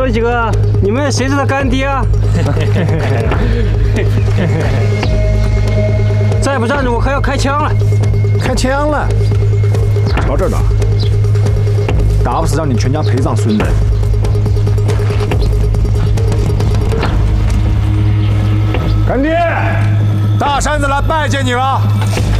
哥几个，你们谁是他干爹啊？再不站住，我可要开枪了！ 开枪了！瞧这的，打不死让你全家陪葬孙子。干爹，大山子来拜见你了。